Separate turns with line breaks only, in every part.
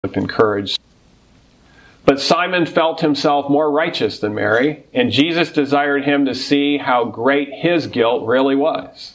encouraged. But Simon felt himself more righteous than Mary, and Jesus desired him to see how great his guilt really was.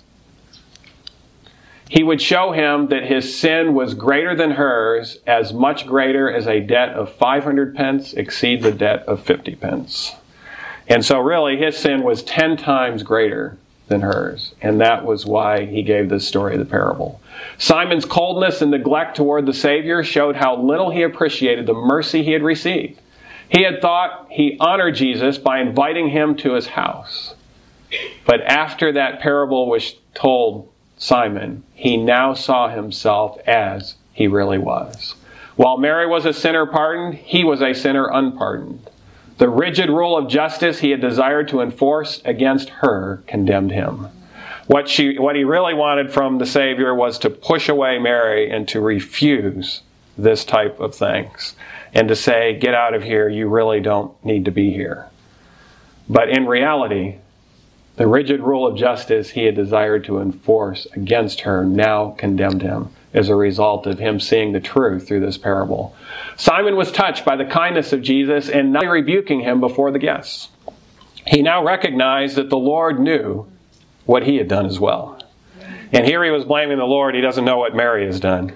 He would show him that his sin was greater than hers, as much greater as a debt of 500 pence exceeds the debt of 50 pence. And so really his sin was 10 times greater than hers. And that was why he gave this story of the parable. Simon's coldness and neglect toward the Savior showed how little he appreciated the mercy he had received. He had thought he honored Jesus by inviting him to his house. But after that parable was told Simon, he now saw himself as he really was. While Mary was a sinner pardoned, he was a sinner unpardoned. The rigid rule of justice he had desired to enforce against her condemned him. What he really wanted from the Savior was to push away Mary and to refuse this type of things. And to say, get out of here, you really don't need to be here. But in reality, the rigid rule of justice he had desired to enforce against her now condemned him as a result of him seeing the truth through this parable. Simon was touched by the kindness of Jesus and not rebuking him before the guests. He now recognized that the Lord knew what he had done as well. And here he was blaming the Lord. He doesn't know what Mary has done.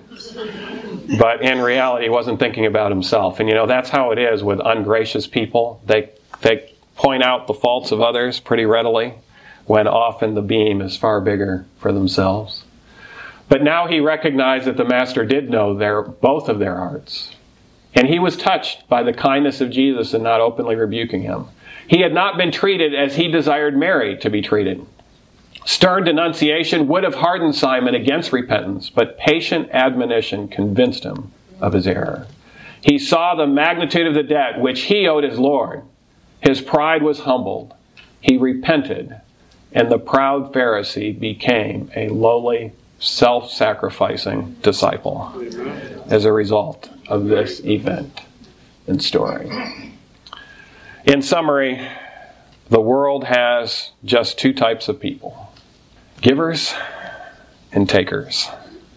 But in reality, he wasn't thinking about himself. And that's how it is with ungracious people. They point out the faults of others pretty readily, when often the beam is far bigger for themselves. But now he recognized that the Master did know both of their hearts. And he was touched by the kindness of Jesus in not openly rebuking him. He had not been treated as he desired Mary to be treated. Stern denunciation would have hardened Simon against repentance, but patient admonition convinced him of his error. He saw the magnitude of the debt which he owed his Lord. His pride was humbled. He repented, and the proud Pharisee became a lowly, self-sacrificing disciple as a result of this event and story. In summary, the world has just two types of people: givers and takers.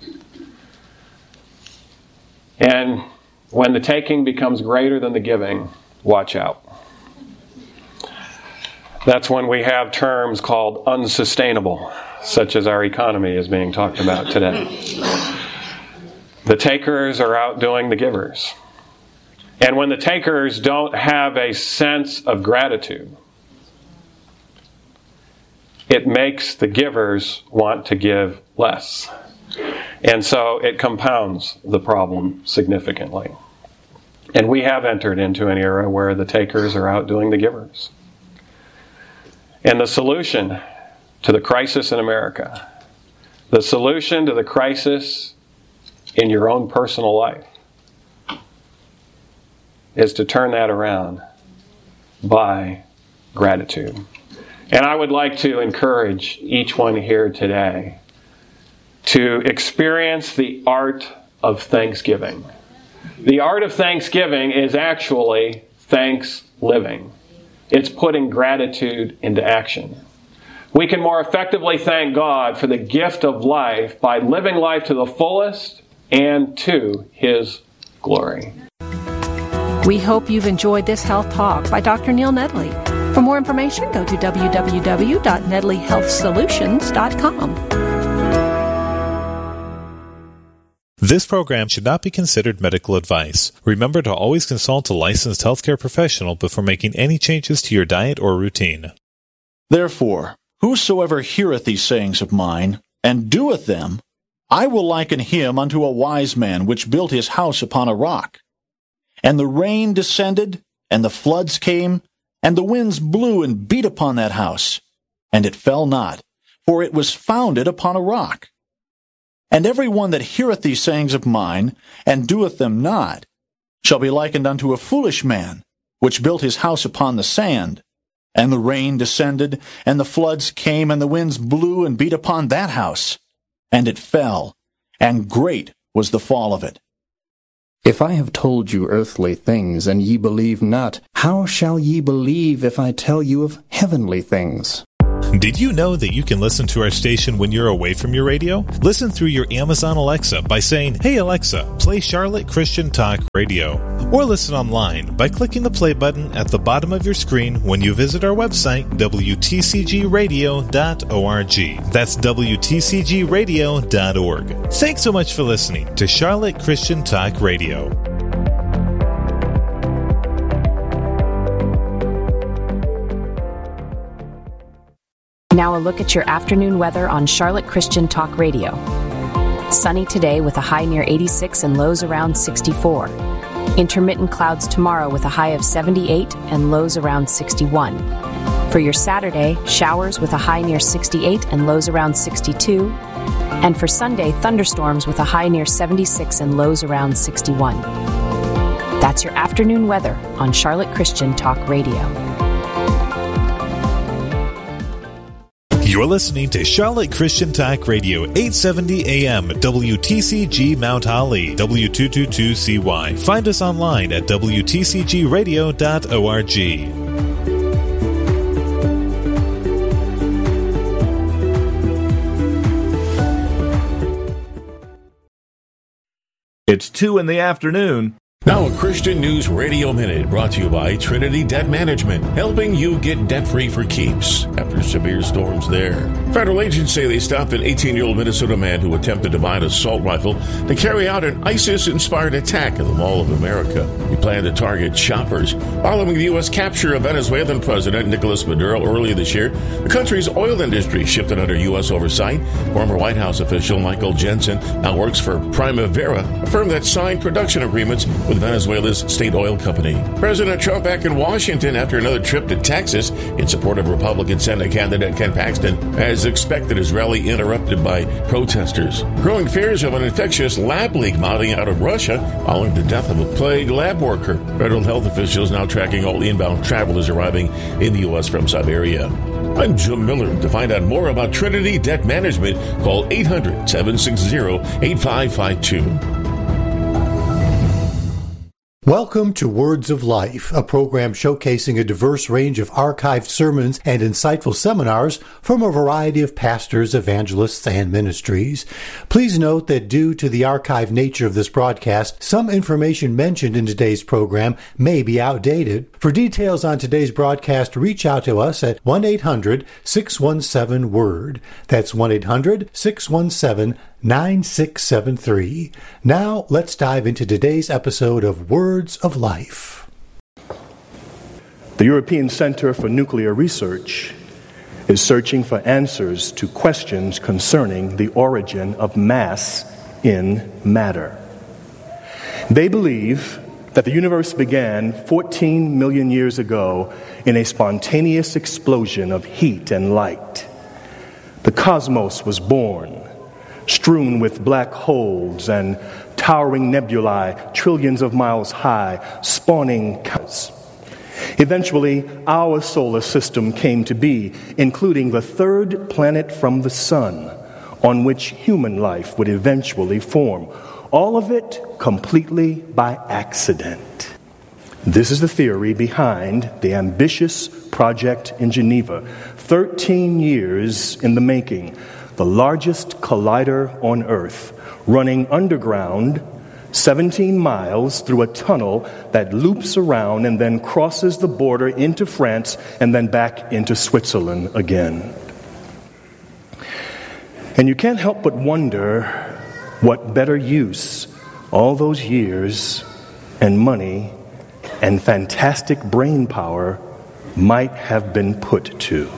And when the taking becomes greater than the giving, watch out. That's when we have terms called unsustainable, such as our economy is being talked about today. The takers are outdoing the givers. And when the takers don't have a sense of gratitude, it makes the givers want to give less. And so it compounds the problem significantly. And we have entered into an era where the takers are outdoing the givers. And the solution to the crisis in America, the solution to the crisis in your own personal life, is to turn that around by gratitude. And I would like to encourage each one here today to experience the art of thanksgiving. The art of thanksgiving is actually thanks living. It's putting gratitude into action. We can more effectively thank God for the gift of life by living life to the fullest and to His glory.
We hope you've enjoyed this health talk by Dr. Neil Nedley. For more information, go to www.nedleyhealthsolutions.com.
This program should not be considered medical advice. Remember to always consult a licensed healthcare professional before making any changes to your diet or routine.
Therefore, whosoever heareth these sayings of mine, and doeth them, I will liken him unto a wise man which built his house upon a rock. And the rain descended, and the floods came, and the winds blew and beat upon that house. And it fell not, for it was founded upon a rock. And every one that heareth these sayings of mine, and doeth them not, shall be likened unto a foolish man, which built his house upon the sand. And the rain descended, and the floods came, and the winds blew and beat upon that house. And it fell, and great was the fall of it.
If I have told you earthly things, and ye believe not, how shall ye believe if I tell you of heavenly things?
Did you know that you can listen to our station when you're away from your radio? Listen through your Amazon Alexa by saying, "Hey Alexa, play Charlotte Christian Talk Radio." Or listen online by clicking the play button at the bottom of your screen when you visit our website, WTCGradio.org. That's WTCGradio.org. Thanks so much for listening to Charlotte Christian Talk Radio.
Now a look at your afternoon weather on Charlotte Christian Talk Radio. Sunny today with a high near 86 and lows around 64. Intermittent clouds tomorrow with a high of 78 and lows around 61. For your Saturday, showers with a high near 68 and lows around 62. And for Sunday, thunderstorms with a high near 76 and lows around 61. That's your afternoon weather on Charlotte Christian Talk Radio.
You're listening to Charlotte Christian Talk Radio, 870 AM, WTCG Mount Holly, W222CY. Find us online at WTCGradio.org.
It's 2 in the afternoon.
Now a Christian News Radio Minute brought to you by Trinity Debt Management, helping you get debt-free for keeps after severe storms there. Federal agents say they stopped an 18-year-old Minnesota man who attempted to buy an assault rifle to carry out an ISIS-inspired attack at the Mall of America. He planned to target shoppers. Following the U.S. capture of Venezuelan President Nicolas Maduro earlier this year, the country's oil industry shifted under U.S. oversight. Former White House official Michael Jensen now works for Primavera, a firm that signed production agreements with Venezuela's state oil company. President Trump back in Washington after another trip to Texas in support of Republican Senate candidate Ken Paxton. As expected, his rally interrupted by protesters. Growing fears of an infectious lab leak mounting out of Russia following the death of a plague lab worker. Federal health officials now tracking all inbound travelers arriving in the U.S. from Siberia. I'm Jim Miller. To find out more about Trinity Debt Management, call 800-760-8552.
Welcome to Words of Life, a program showcasing a diverse range of archived sermons and insightful seminars from a variety of pastors, evangelists, and ministries. Please note that due to the archived nature of this broadcast, some information mentioned in today's program may be outdated. For details on today's broadcast, reach out to us at 1-800-617-WORD. That's 1-800-617-9673. Now, let's dive into today's episode of Words of Life.
The European Center for Nuclear Research is searching for answers to questions concerning the origin of mass in matter. They believe that the universe began 14 million years ago in a spontaneous explosion of heat and light. The cosmos was born, strewn with black holes and towering nebulae trillions of miles high, spawning countless. Eventually, our solar system came to be, including the third planet from the sun, on which human life would eventually form. All of it completely by accident. This is the theory behind the ambitious project in Geneva, 13 years in the making, the largest collider on Earth, running underground 17 miles through a tunnel that loops around and then crosses the border into France and then back into Switzerland again. And you can't help but wonder what better use all those years and money and fantastic brain power might have been put to.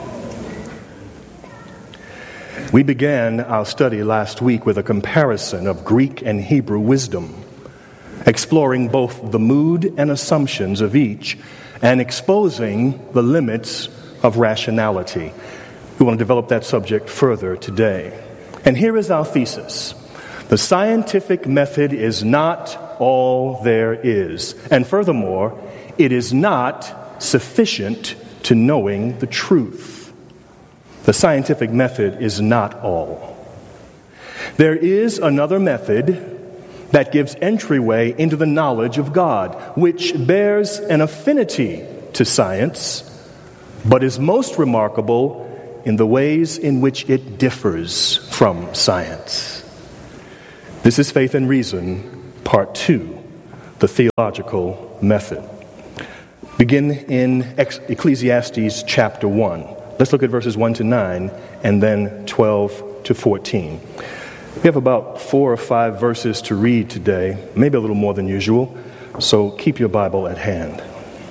We began our study last week with a comparison of Greek and Hebrew wisdom, exploring both the mood and assumptions of each and exposing the limits of rationality. We want to develop that subject further today. And here is our thesis. The scientific method is not all there is. And furthermore, it is not sufficient to knowing the truth. The scientific method is not all. There is another method that gives entryway into the knowledge of God, which bears an affinity to science, but is most remarkable in the ways in which it differs from science. This is Faith and Reason, Part 2, the theological method. Begin in Ecclesiastes chapter 1. Let's look at verses 1 to 9 and then 12 to 14. We have about 4 or 5 verses to read today, maybe a little more than usual, so keep your Bible at hand.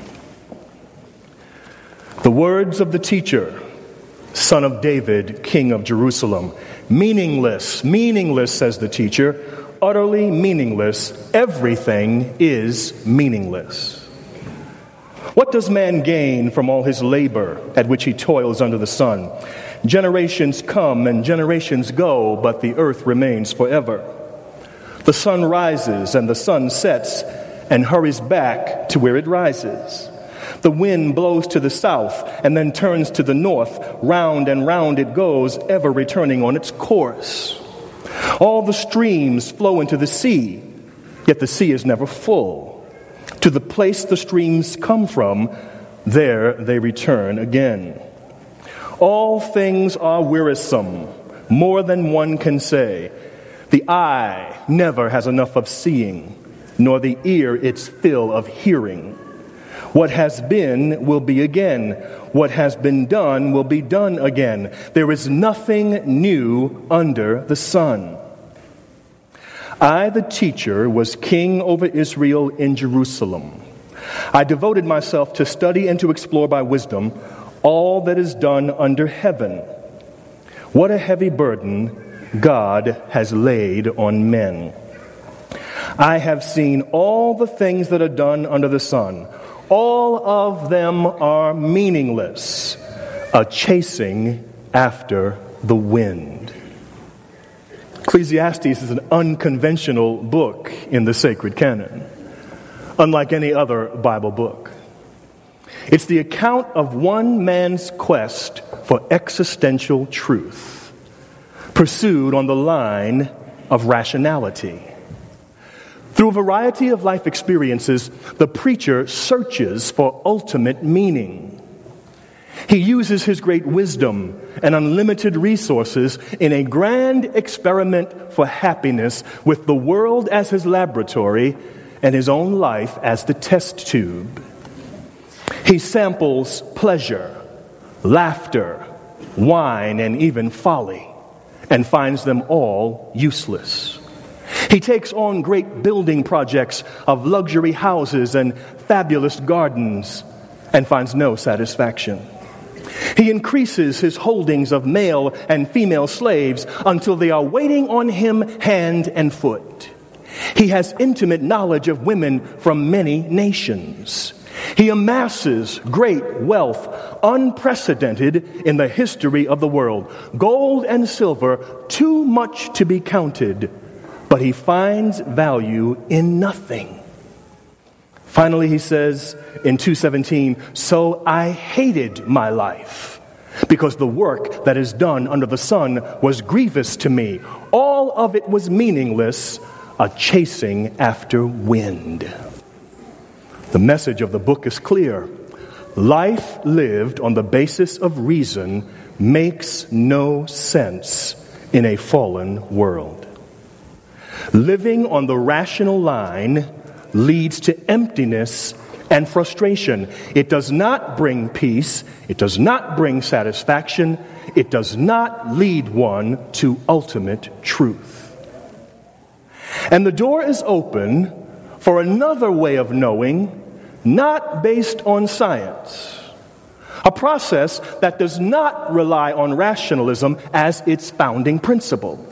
The words of the teacher, son of David, king of Jerusalem. Meaningless, meaningless, says the teacher, utterly meaningless. Everything is meaningless. What does man gain from all his labor at which he toils under the sun? Generations come and generations go, but the earth remains forever. The sun rises and the sun sets and hurries back to where it rises. The wind blows to the south and then turns to the north. Round and round it goes, ever returning on its course. All the streams flow into the sea, yet the sea is never full. To the place the streams come from, there they return again. All things are wearisome, more than one can say. The eye never has enough of seeing, nor the ear its fill of hearing. What has been will be again. What has been done will be done again. There is nothing new under the sun. I, the teacher, was king over Israel in Jerusalem. I devoted myself to study and to explore by wisdom all that is done under heaven. What a heavy burden God has laid on men. I have seen all the things that are done under the sun. All of them are meaningless, a chasing after the wind. Ecclesiastes is an unconventional book in the sacred canon, unlike any other Bible book. It's the account of one man's quest for existential truth, pursued on the line of rationality. Through a variety of life experiences, the preacher searches for ultimate meaning. He uses his great wisdom and unlimited resources in a grand experiment for happiness, with the world as his laboratory and his own life as the test tube. He samples pleasure, laughter, wine, and even folly, and finds them all useless. He takes on great building projects of luxury houses and fabulous gardens and finds no satisfaction. He increases his holdings of male and female slaves until they are waiting on him hand and foot. He has intimate knowledge of women from many nations. He amasses great wealth, unprecedented in the history of the world. Gold and silver, too much to be counted, but he finds value in nothing. Finally, he says in 2:17, so I hated my life, because the work that is done under the sun was grievous to me. All of it was meaningless, a chasing after wind. The message of the book is clear. Life lived on the basis of reason makes no sense in a fallen world. Living on the rational line leads to emptiness and frustration. It does not bring peace. It does not bring satisfaction. It does not lead one to ultimate truth. And the door is open for another way of knowing, not based on science. A process that does not rely on rationalism as its founding principle.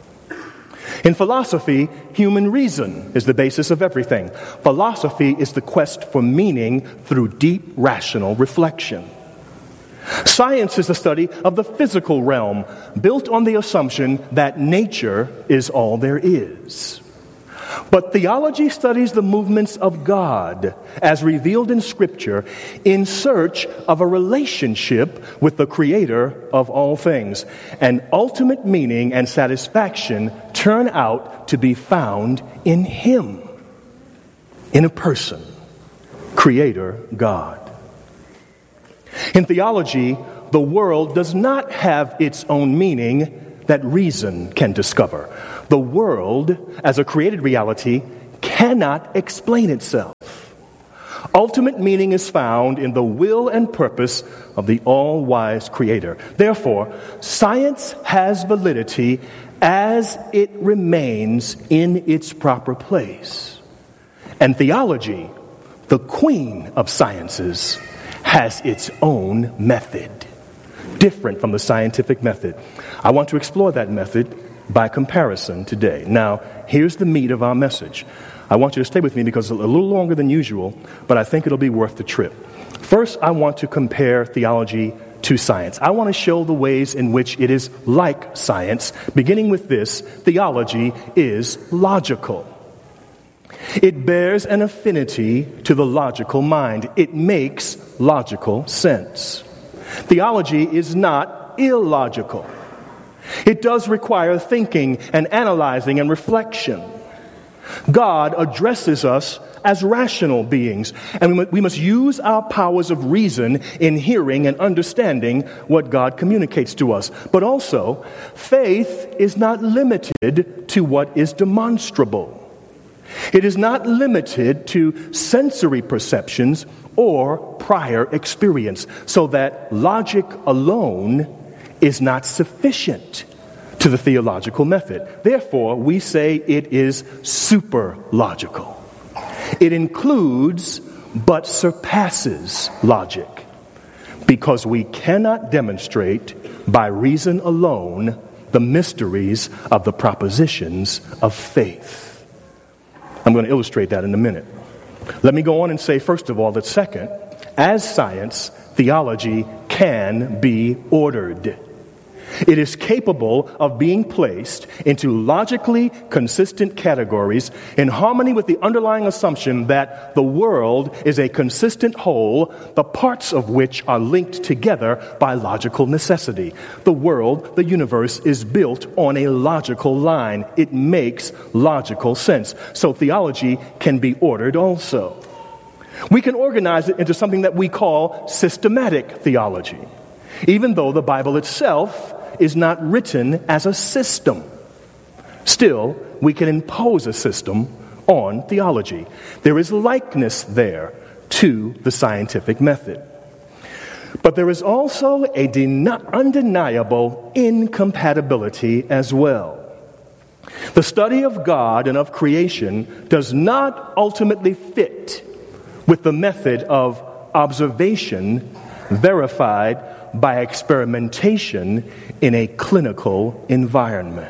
In philosophy, human reason is the basis of everything. Philosophy is the quest for meaning through deep rational reflection. Science is the study of the physical realm, built on the assumption that nature is all there is. But theology studies the movements of God as revealed in Scripture in search of a relationship with the Creator of all things. And ultimate meaning and satisfaction turn out to be found in Him, in a person, Creator God. In theology, the world does not have its own meaning that reason can discover. The world, as a created reality, cannot explain itself. Ultimate meaning is found in the will and purpose of the all-wise Creator. Therefore, science has validity as it remains in its proper place. And theology, the queen of sciences, has its own method, different from the scientific method. I want to explore that method by comparison today. Now, here's the meat of our message. I want you to stay with me because it's a little longer than usual, but I think it'll be worth the trip. First, I want to compare theology to science. I want to show the ways in which it is like science. Beginning with this, theology is logical. It bears an affinity to the logical mind. It makes logical sense. Theology is not illogical. It does require thinking and analyzing and reflection. God addresses us as rational beings, and we must use our powers of reason in hearing and understanding what God communicates to us. But also, faith is not limited to what is demonstrable. It is not limited to sensory perceptions or prior experience, so that logic alone is not sufficient to the theological method. Therefore, we say it is super logical. It includes but surpasses logic, because we cannot demonstrate by reason alone the mysteries of the propositions of faith. I'm going to illustrate that in a minute. Let me go on and say, first of all, that second, as science, theology can be ordered. It is capable of being placed into logically consistent categories in harmony with the underlying assumption that the world is a consistent whole, the parts of which are linked together by logical necessity. The world, the universe, is built on a logical line. It makes logical sense. So theology can be ordered also. We can organize it into something that we call systematic theology, even though the Bible itself is not written as a system. Still, we can impose a system on theology. There is likeness there to the scientific method. But there is also a undeniable incompatibility as well. The study of God and of creation does not ultimately fit with the method of observation verified by experimentation in a clinical environment.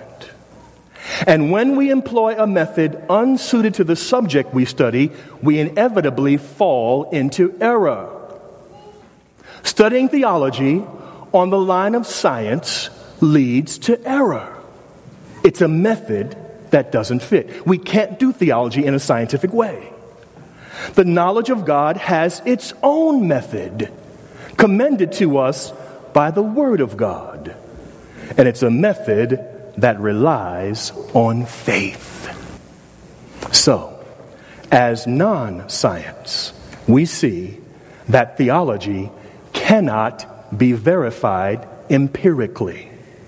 And when we employ a method unsuited to the subject we study, we inevitably fall into error. Studying theology on the line of science leads to error. It's a method that doesn't fit. We can't do theology in a scientific way. The knowledge of God has its own method, commended to us by the Word of God. And it's a method that relies on faith. So, as non-science, we see that theology cannot be verified empirically.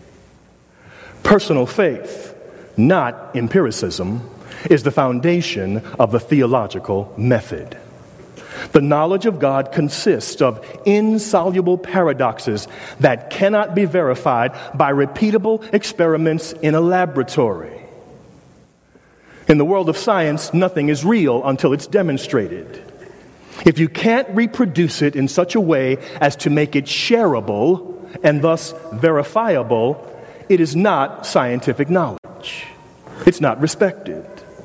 Personal faith, not empiricism, is the foundation of the theological method. The knowledge of God consists of insoluble paradoxes that cannot be verified by repeatable experiments in a laboratory. In the world of science, nothing is real until it's demonstrated. If you can't reproduce it in such a way as to make it shareable and thus verifiable, it is not scientific knowledge. It's not respected.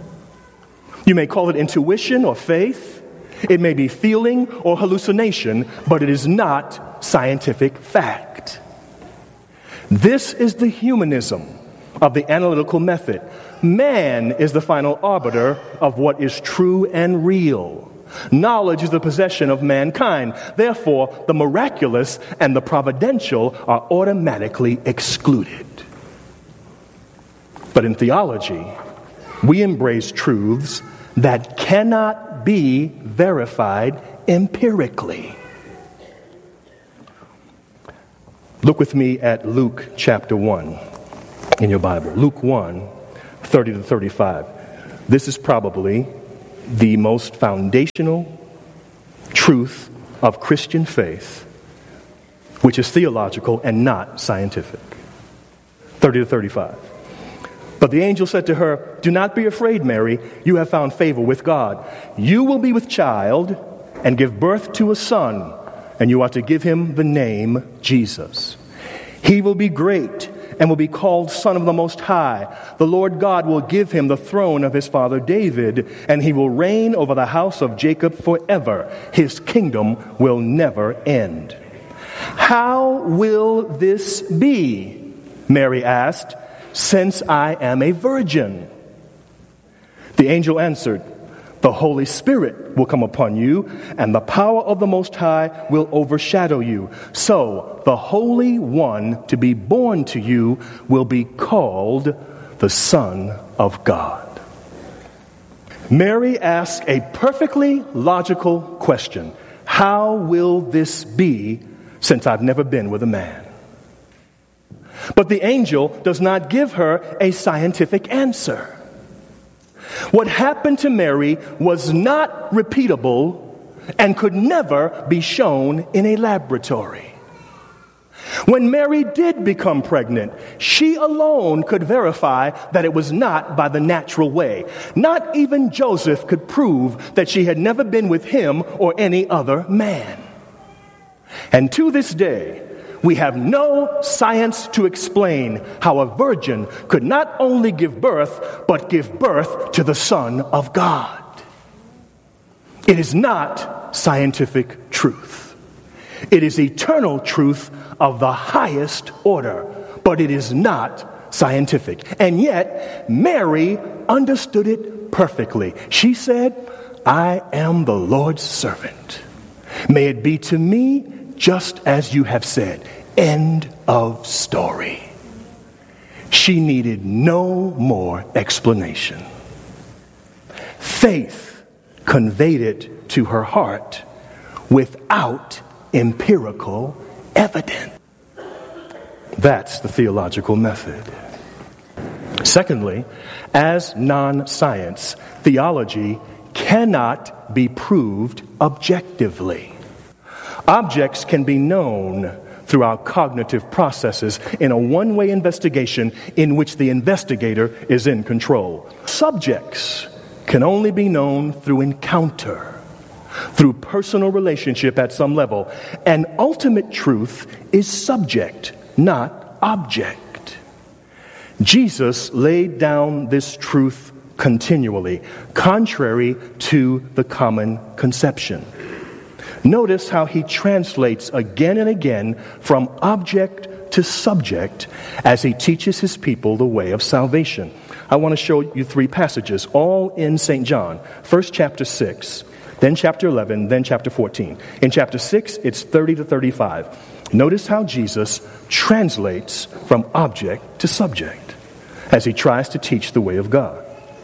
You may call it intuition or faith. It may be feeling or hallucination, but it is not scientific fact. This is the humanism of the analytical method. Man is the final arbiter of what is true and real. Knowledge is the possession of mankind. Therefore, the miraculous and the providential are automatically excluded. But in theology, we embrace truths that cannot be verified empirically. Look with me at Luke chapter 1 in your Bible. Luke 1, 30 to 35. This is probably the most foundational truth of Christian faith, which is theological and not scientific. 30 to 35. But the angel said to her, "Do not be afraid, Mary. You have found favor with God. You will be with child and give birth to a son, and you are to give him the name Jesus. He will be great and will be called Son of the Most High. The Lord God will give him the throne of his father David, and he will reign over the house of Jacob forever. His kingdom will never end." "How will this be?" Mary asked, "since I am a virgin?" The angel answered, "The Holy Spirit will come upon you, and the power of the Most High will overshadow you. So the Holy One to be born to you will be called the Son of God." Mary asked a perfectly logical question. How will this be, since I've never been with a man? But the angel does not give her a scientific answer. What happened to Mary was not repeatable and could never be shown in a laboratory. When Mary did become pregnant, she alone could verify that it was not by the natural way. Not even Joseph could prove that she had never been with him or any other man. And to this day, we have no science to explain how a virgin could not only give birth, but give birth to the Son of God. It is not scientific truth. It is eternal truth of the highest order, but it is not scientific. And yet, Mary understood it perfectly. She said, "I am the Lord's servant. May it be to me just as you have said." End of story. She needed no more explanation. Faith conveyed it to her heart without empirical evidence. That's the theological method. Secondly, as non-science, theology cannot be proved objectively. Objects can be known through our cognitive processes in a one-way investigation in which the investigator is in control. Subjects can only be known through encounter, through personal relationship at some level. And ultimate truth is subject, not object. Jesus laid down this truth continually, contrary to the common conception. Notice how he translates again and again from object to subject as he teaches his people the way of salvation. I want to show you three passages, all in St. John. First chapter 6, then chapter 11, then chapter 14. In chapter 6, it's 30 to 35. Notice how Jesus translates from object to subject as he tries to teach the way of God.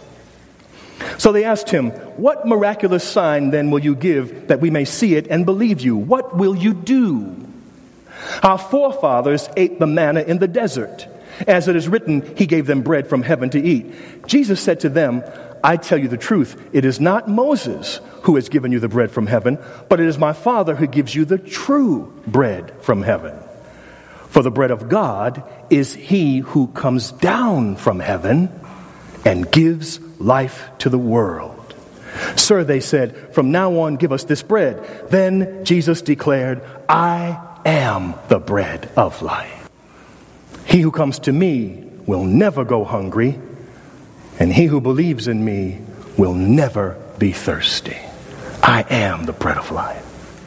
So they asked him, "What miraculous sign then will you give that we may see it and believe you? What will you do? Our forefathers ate the manna in the desert. As it is written, he gave them bread from heaven to eat." Jesus said to them, "I tell you the truth, it is not Moses who has given you the bread from heaven, but it is my Father who gives you the true bread from heaven. For the bread of God is he who comes down from heaven and gives life to the world." "Sir," they said, "from now on give us this bread." Then Jesus declared, "I am the bread of life. He who comes to me will never go hungry, and he who believes in me will never be thirsty. I am the bread of life."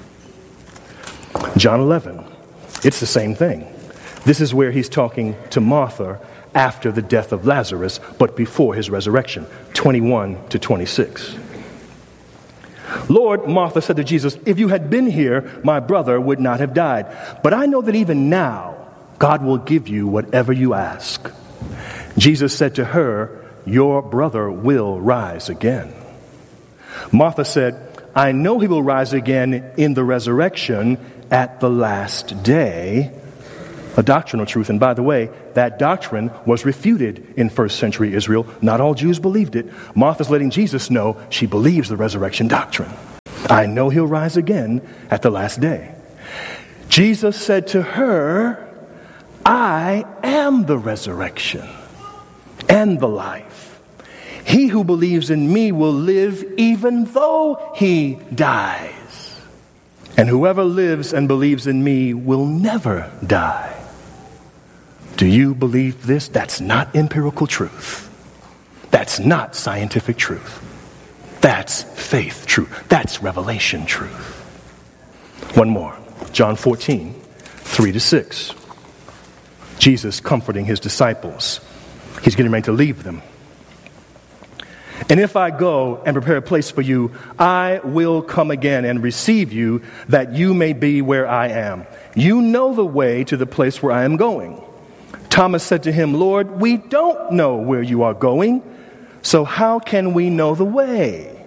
John 11, it's the same thing. This is where he's talking to Martha after the death of Lazarus, but before his resurrection, 21 to 26. "Lord," Martha said to Jesus, "if you had been here, my brother would not have died. But I know that even now, God will give you whatever you ask." Jesus said to her, "Your brother will rise again." Martha said, "I know he will rise again in the resurrection at the last day." a doctrinal truth. And by the way, that doctrine was refuted in first century Israel. Not all Jews believed it. Martha's letting Jesus know she believes the resurrection doctrine. I know he'll rise again at the last day. Jesus said to her, I am the resurrection and the life. He who believes in me will live even though he dies. And whoever lives and believes in me will never die. Do you believe this? That's not empirical truth. That's not scientific truth. That's faith truth. That's revelation truth. One more. John 14, 3-6. Jesus comforting his disciples. He's getting ready to leave them. And if I go and prepare a place for you, I will come again and receive you, that you may be where I am. You know the way to the place where I am going. Thomas said to him, Lord, we don't know where you are going, so how can we know the way?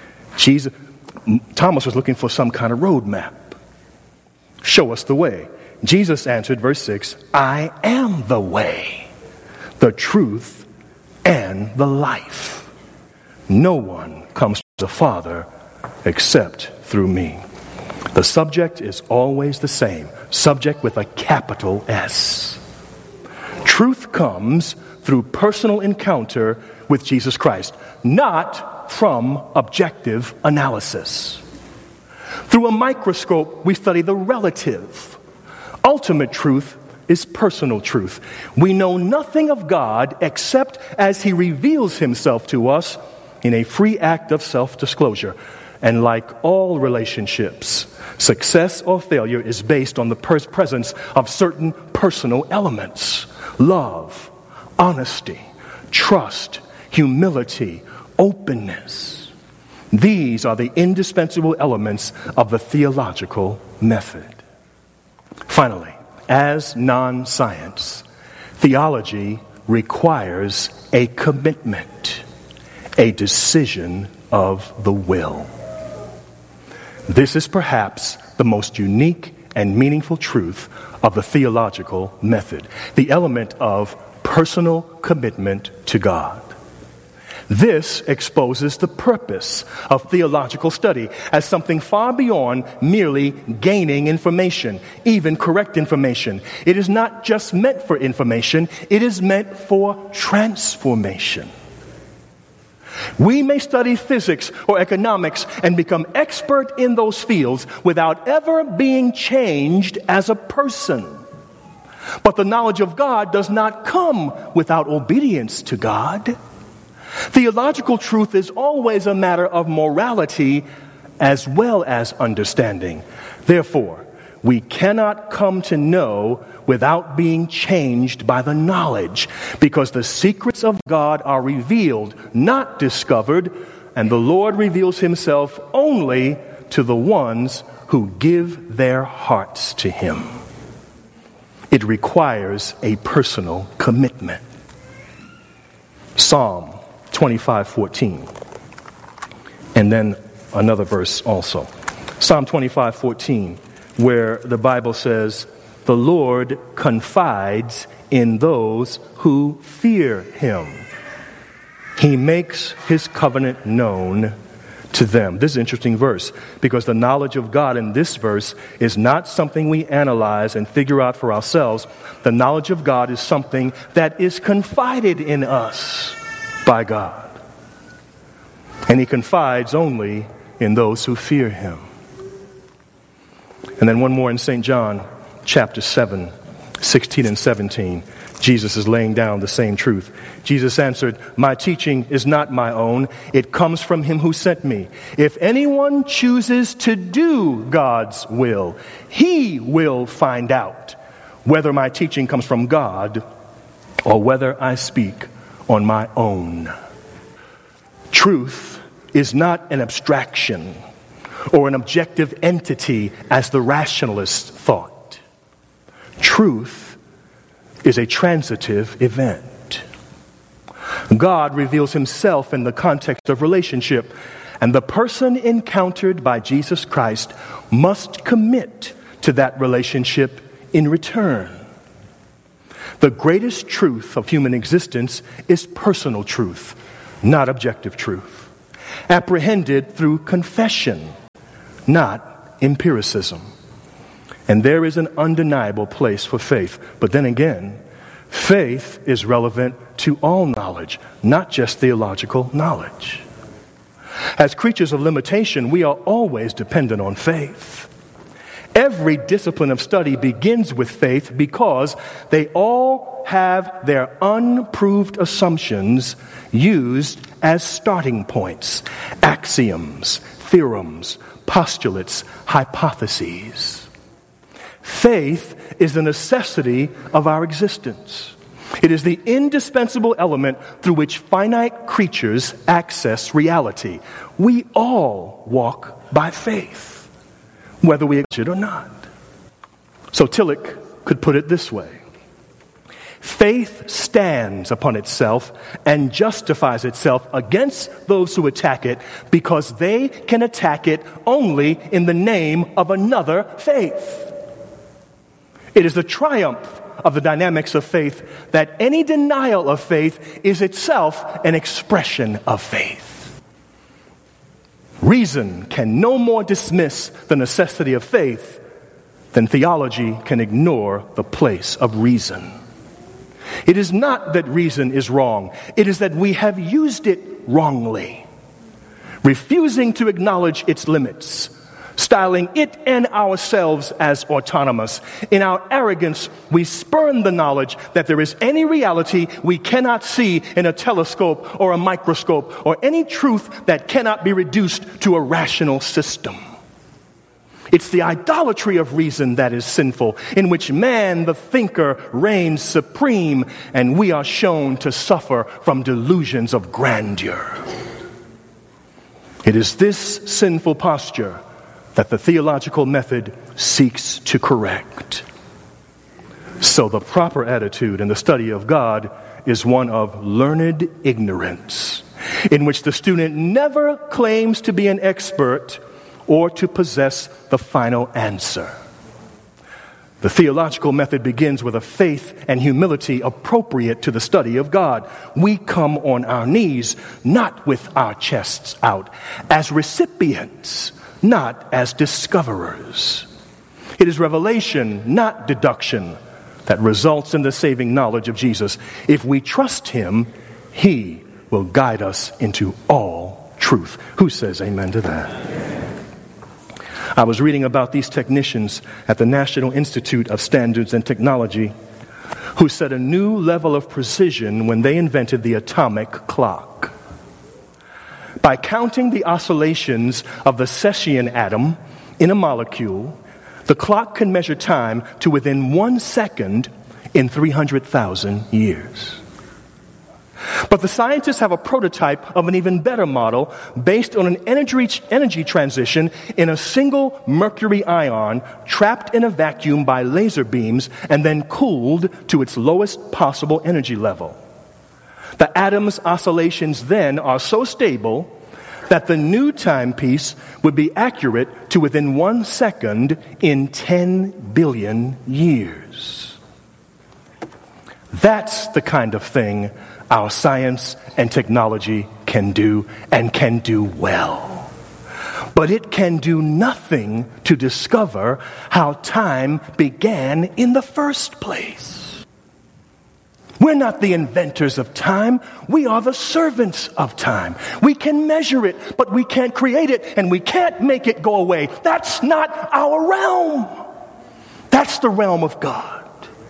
Thomas was looking for some kind of road map. Show us the way. Jesus answered, verse 6, I am the way, the truth, and the life. No one comes to the Father except through me. The subject is always the same. Subject with a capital S. Truth comes through personal encounter with Jesus Christ, not from objective analysis. Through a microscope, we study the relative. Ultimate truth is personal truth. We know nothing of God except as he reveals himself to us in a free act of self-disclosure. And like all relationships, success or failure is based on the presence of certain personal elements. Love, honesty, trust, humility, openness. These are the indispensable elements of the theological method. Finally, as non-science, theology requires a commitment, a decision of the will. This is perhaps the most unique and meaningful truth of the theological method, the element of personal commitment to God. This exposes the purpose of theological study as something far beyond merely gaining information, even correct information. It is not just meant for information, it is meant for transformation. We may study physics or economics and become expert in those fields without ever being changed as a person. But the knowledge of God does not come without obedience to God. Theological truth is always a matter of morality as well as understanding. Therefore, we cannot come to know without being changed by the knowledge, because the secrets of God are revealed, not discovered, and the Lord reveals himself only to the ones who give their hearts to him. It requires a personal commitment. Psalm 25:14, and then another verse also. Psalm 25:14, where the Bible says, the Lord confides in those who fear him. He makes his covenant known to them. This is an interesting verse, because the knowledge of God in this verse is not something we analyze and figure out for ourselves. The knowledge of God is something that is confided in us by God. And he confides only in those who fear him. And then one more in St. John chapter 7, 16 and 17. Jesus is laying down the same truth. Jesus answered, my teaching is not my own. It comes from him who sent me. If anyone chooses to do God's will, he will find out whether my teaching comes from God or whether I speak on my own. Truth is not an abstraction or an objective entity as the rationalists thought. Truth is a transitive event. God reveals himself in the context of relationship, and the person encountered by Jesus Christ must commit to that relationship in return. The greatest truth of human existence is personal truth, not objective truth, apprehended through confession, not empiricism. And there is an undeniable place for faith. But then again, faith is relevant to all knowledge, not just theological knowledge. As creatures of limitation, we are always dependent on faith. Every discipline of study begins with faith because they all have their unproved assumptions used as starting points, axioms, theorems, postulates, hypotheses. Faith is the necessity of our existence. It is the indispensable element through which finite creatures access reality. We all walk by faith, whether we acknowledge it or not. So Tillich could put it this way: faith stands upon itself and justifies itself against those who attack it because they can attack it only in the name of another faith. It is the triumph of the dynamics of faith that any denial of faith is itself an expression of faith. Reason can no more dismiss the necessity of faith than theology can ignore the place of reason. It is not that reason is wrong. It is that we have used it wrongly, refusing to acknowledge its limits, styling it and ourselves as autonomous. In our arrogance, we spurn the knowledge that there is any reality we cannot see in a telescope or a microscope, or any truth that cannot be reduced to a rational system. It's the idolatry of reason that is sinful, in which man, the thinker, reigns supreme, and we are shown to suffer from delusions of grandeur. It is this sinful posture that the theological method seeks to correct. So the proper attitude in the study of God is one of learned ignorance, in which the student never claims to be an expert or to possess the final answer. The theological method begins with a faith and humility appropriate to the study of God. We come on our knees, not with our chests out, as recipients, not as discoverers. It is revelation, not deduction, that results in the saving knowledge of Jesus. If we trust Him, He will guide us into all truth. Who says amen to that? I was reading about these technicians at the National Institute of Standards and Technology who set a new level of precision when they invented the atomic clock. By counting the oscillations of the cesium atom in a molecule, the clock can measure time to within 1 second in 300,000 years. But the scientists have a prototype of an even better model based on an energy transition in a single mercury ion trapped in a vacuum by laser beams and then cooled to its lowest possible energy level. The atom's oscillations then are so stable that the new timepiece would be accurate to within 1 second in 10 billion years. That's the kind of thing our science and technology can do, and can do well. But it can do nothing to discover how time began in the first place. We're not the inventors of time. We are the servants of time. We can measure it, but we can't create it, and we can't make it go away. That's not our realm. That's the realm of God.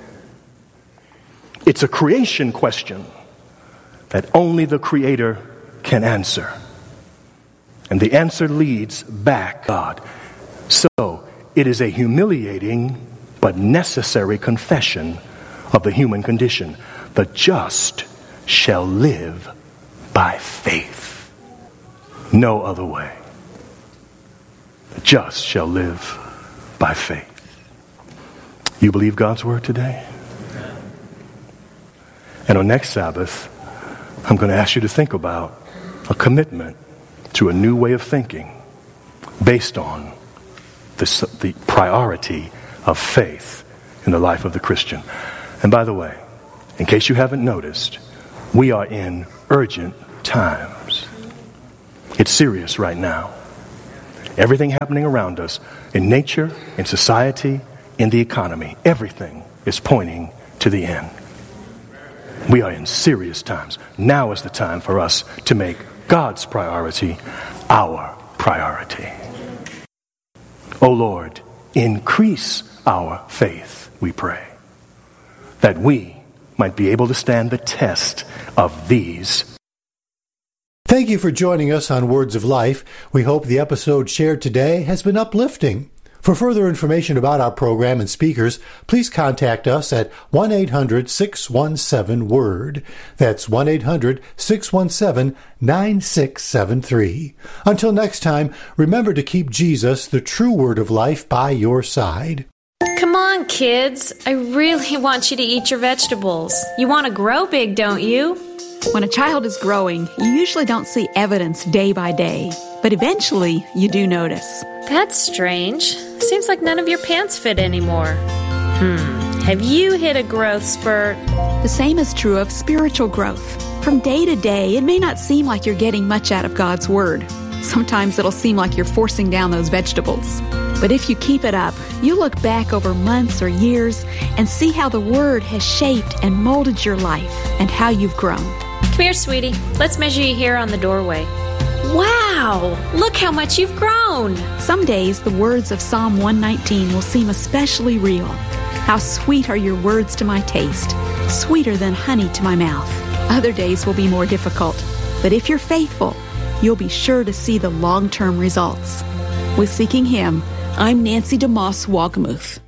It's a creation question that only the Creator can answer. And the answer leads back to God. So, it is a humiliating but necessary confession of the human condition. The just shall live by faith. No other way. The just shall live by faith. You believe God's word today? And on next Sabbath, I'm going to ask you to think about a commitment to a new way of thinking based on the priority of faith in the life of the Christian. And by the way, In case you haven't noticed, we are in urgent times. It's serious right now. Everything happening around us, in nature, in society, in the economy, everything is pointing to the end. We are in serious times. Now is the time for us to make God's priority our priority. O Lord, increase our faith, we pray, that we might be able to stand the test of these.
Thank you for joining us on Words of Life. We hope the episode shared today has been uplifting. For further information about our program and speakers, please contact us at 1-800-617-WORD. That's 1-800-617-9673. Until next time, remember to keep Jesus, the true Word of Life, by your side.
Come on, kids. I really want you to eat your vegetables. You want to grow big, don't you?
When a child is growing, you usually don't see evidence day by day, but eventually you do notice.
That's strange. Seems like none of your pants fit anymore. Have you hit a growth spurt?
The same is true of spiritual growth. From day to day, it may not seem like you're getting much out of God's Word. Sometimes it'll seem like you're forcing down those vegetables. But if you keep it up, you look back over months or years and see how the Word has shaped and molded your life and how you've grown.
Come here, sweetie. Let's measure you here on the doorway. Wow! Look how much you've grown!
Some days, the words of Psalm 119 will seem especially real. How sweet are your words to my taste, sweeter than honey to my mouth. Other days will be more difficult, but if you're faithful, you'll be sure to see the long-term results. With Seeking Him, I'm Nancy DeMoss Wogmuth.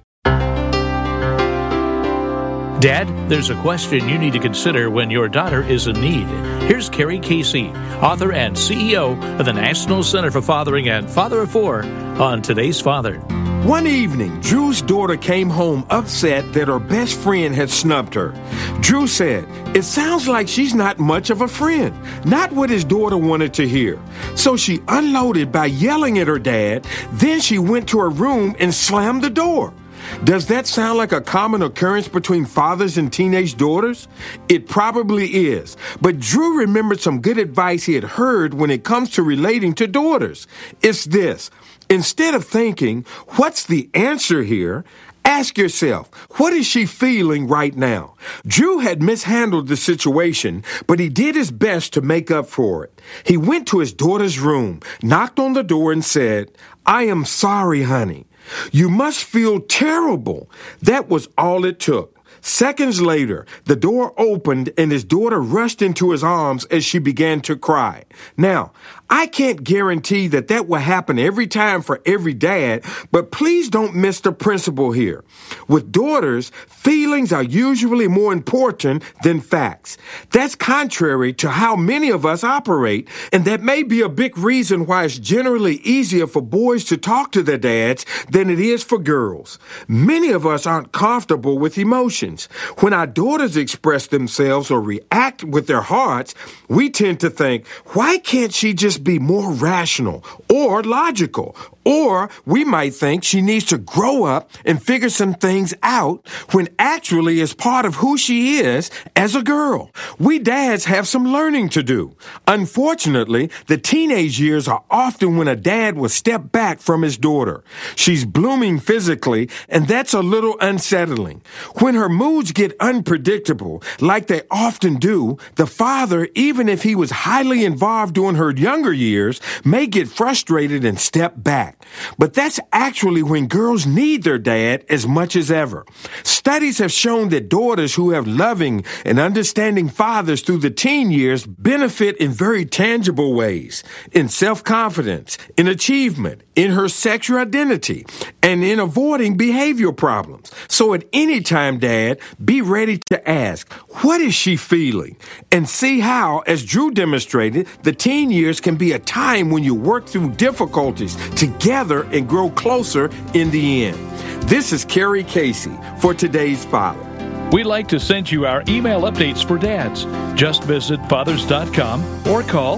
Dad, there's a question you need to consider when your daughter is in need. Here's Carrie Casey, author and CEO of the National Center for Fathering and Father of Four, on Today's Father.
One evening, Drew's daughter came home upset that her best friend had snubbed her. Drew said, "It sounds like she's not much of a friend." Not what his daughter wanted to hear. So she unloaded by yelling at her dad. Then she went to her room and slammed the door. Does that sound like a common occurrence between fathers and teenage daughters? It probably is. But Drew remembered some good advice he had heard when it comes to relating to daughters. It's this. Instead of thinking, what's the answer here? Ask yourself, what is she feeling right now? Drew had mishandled the situation, but he did his best to make up for it. He went to his daughter's room, knocked on the door, and said, "I am sorry, honey. You must feel terrible." That was all it took. Seconds later, the door opened and his daughter rushed into his arms as she began to cry. Now, I can't guarantee that will happen every time for every dad, but please don't miss the principle here. With daughters, feelings are usually more important than facts. That's contrary to how many of us operate, and that may be a big reason why it's generally easier for boys to talk to their dads than it is for girls. Many of us aren't comfortable with emotions. When our daughters express themselves or react with their hearts, we tend to think, why can't she just be more rational or logical? Or we might think she needs to grow up and figure some things out when actually it's part of who she is as a girl. We dads have some learning to do. Unfortunately, the teenage years are often when a dad will step back from his daughter. She's blooming physically, and that's a little unsettling. When her moods get unpredictable, like they often do, the father, even if he was highly involved during her younger years, may get frustrated and step back. But that's actually when girls need their dad as much as ever. Studies have shown that daughters who have loving and understanding fathers through the teen years benefit in very tangible ways, in self-confidence, in achievement, in her sexual identity, and in avoiding behavioral problems. So at any time, Dad, be ready to ask, what is she feeling? And see how, as Drew demonstrated, the teen years can be a time when you work through difficulties together and grow closer in the end. This is Carrie Casey for Today's Father.
We'd like to send you our email updates for dads. Just visit fathers.com or call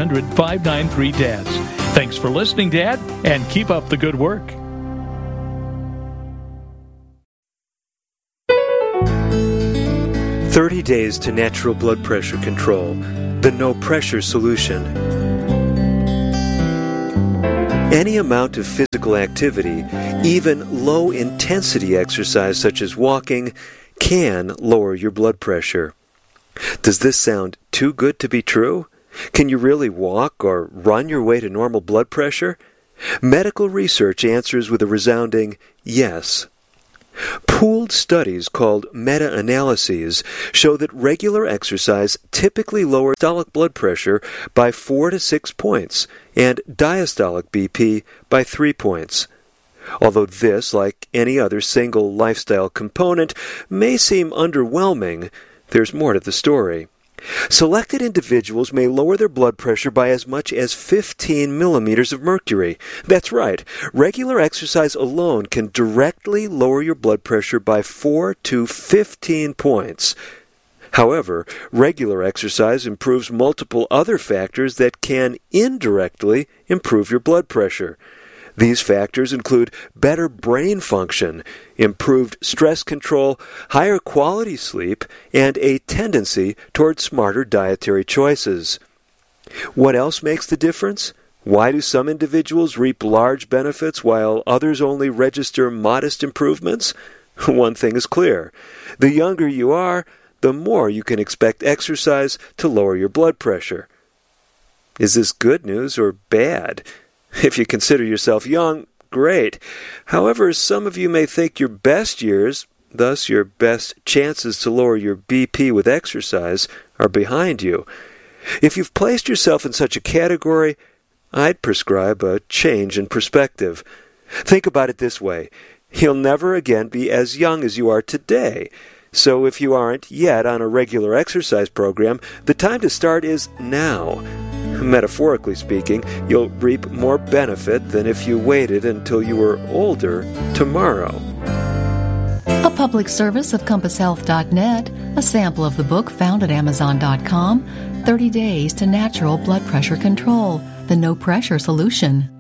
800-593-DADS. Thanks for listening, Dad, and keep up the good work.
30 Days to Natural Blood Pressure Control, the No Pressure Solution. Any amount of physical activity, even low-intensity exercise such as walking, can lower your blood pressure. Does this sound too good to be true? Can you really walk or run your way to normal blood pressure? Medical research answers with a resounding yes. Pooled studies called meta-analyses show that regular exercise typically lowers systolic blood pressure by 4 to 6 points and diastolic BP by 3 points. Although this, like any other single lifestyle component, may seem underwhelming, there's more to the story. Selected individuals may lower their blood pressure by as much as 15 millimeters of mercury. That's right. Regular exercise alone can directly lower your blood pressure by 4 to 15 points. However, regular exercise improves multiple other factors that can indirectly improve your blood pressure. These factors include better brain function, improved stress control, higher quality sleep, and a tendency toward smarter dietary choices. What else makes the difference? Why do some individuals reap large benefits while others only register modest improvements? One thing is clear. The younger you are, the more you can expect exercise to lower your blood pressure. Is this good news or bad? If you consider yourself young, great. However, some of you may think your best years, thus your best chances to lower your BP with exercise, are behind you. If you've placed yourself in such a category, I'd prescribe a change in perspective. Think about it this way. You'll never again be as young as you are today. So if you aren't yet on a regular exercise program, the time to start is now. Metaphorically speaking, you'll reap more benefit than if you waited until you were older tomorrow.
A public service of CompassHealth.net, a sample of the book found at Amazon.com, 30 Days to Natural Blood Pressure Control, the No Pressure Solution.